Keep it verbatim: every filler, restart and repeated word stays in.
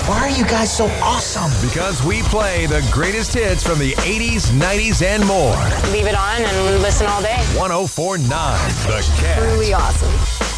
Why are you guys so awesome? Because we play the greatest hits from the eighties, nineties, and more. Leave it on and listen all day. one oh four point nine The Cat. Really awesome.